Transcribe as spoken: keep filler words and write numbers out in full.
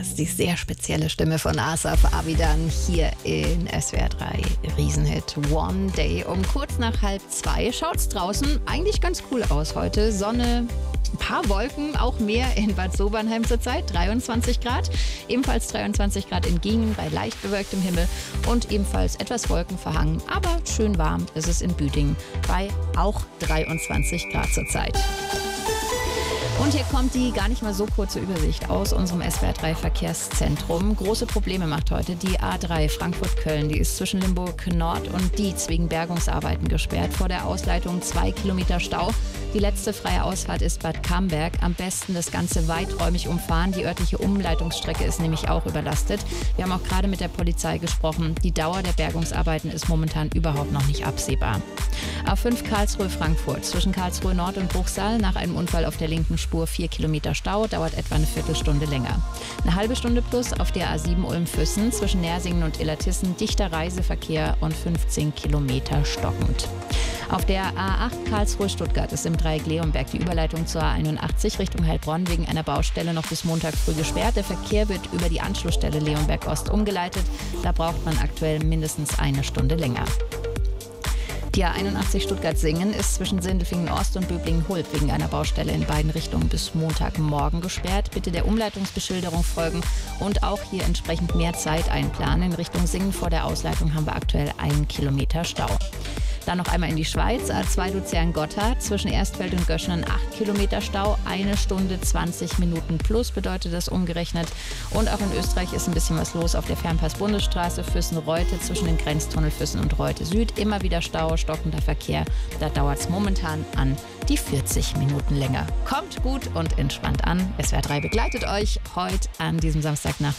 das ist die sehr spezielle Stimme von Asaf Avidan hier in S W R drei Riesenhit One Day. Um kurz nach halb zwei schaut's draußen eigentlich ganz cool aus heute. Sonne, ein paar Wolken, auch mehr in Bad Sobernheim zurzeit, dreiundzwanzig Grad. Ebenfalls dreiundzwanzig Grad in Gingen bei leicht bewölktem Himmel und ebenfalls etwas wolkenverhangen, aber schön warm ist es in Büdingen bei auch dreiundzwanzig Grad zurzeit. Und hier kommt die gar nicht mal so kurze Übersicht aus unserem S W R drei Verkehrszentrum. Große Probleme macht heute die A drei Frankfurt-Köln. Die ist zwischen Limburg Nord und Dietz wegen Bergungsarbeiten gesperrt. Vor der Ausleitung zwei Kilometer Stau. Die letzte freie Ausfahrt ist Bad Camberg. Am besten das Ganze weiträumig umfahren. Die örtliche Umleitungsstrecke ist nämlich auch überlastet. Wir haben auch gerade mit der Polizei gesprochen. Die Dauer der Bergungsarbeiten ist momentan überhaupt noch nicht absehbar. A fünf Karlsruhe-Frankfurt zwischen Karlsruhe Nord und Bruchsal nach einem Unfall auf der linken Spur vier Kilometer Stau, dauert etwa eine Viertelstunde länger. Eine halbe Stunde plus auf der A sieben Ulm-Füssen zwischen Nersingen und Illertissen, dichter Reiseverkehr und fünfzehn Kilometer stockend. Auf der A acht Karlsruhe-Stuttgart ist im Dreieck Leonberg die Überleitung zur A einundachtzig Richtung Heilbronn wegen einer Baustelle noch bis Montag früh gesperrt. Der Verkehr wird über die Anschlussstelle Leonberg Ost umgeleitet. Da braucht man aktuell mindestens eine Stunde länger. Die A einundachtzig Stuttgart-Singen ist zwischen Sindelfingen Ost und Böblingen-Hult wegen einer Baustelle in beiden Richtungen bis Montagmorgen gesperrt. Bitte der Umleitungsbeschilderung folgen und auch hier entsprechend mehr Zeit einplanen. In Richtung Singen vor der Ausleitung haben wir aktuell einen Kilometer Stau. Dann noch einmal in die Schweiz, A zwei Luzern-Gotthard, zwischen Erstfeld und Göschenen acht Kilometer Stau, eine Stunde zwanzig Minuten plus bedeutet das umgerechnet. Und auch in Österreich ist ein bisschen was los auf der Fernpass-Bundesstraße Füssen-Reute zwischen den Grenztunnel Füssen und Reute Süd. Immer wieder Stau, stockender Verkehr, da dauert es momentan an die vierzig Minuten länger. Kommt gut und entspannt an. S W R drei begleitet euch heute an diesem Samstagnachmittag